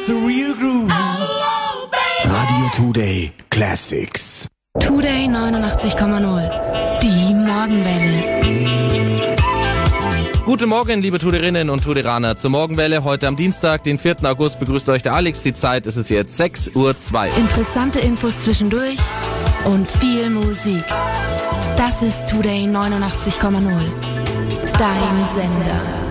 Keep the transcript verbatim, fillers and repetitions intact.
the real groove. Radio Today Classics. Today neunundachtzig Komma null. Die Morgenwelle. Guten Morgen, liebe Tuderinnen und Tuderaner, zur Morgenwelle. Heute am Dienstag, den vierten August, begrüßt euch der Alex. Die Zeit ist es jetzt sechs Uhr zwei. Interessante Infos zwischendurch und viel Musik. Das ist Today neunundachtzig Komma null. Dein Sender.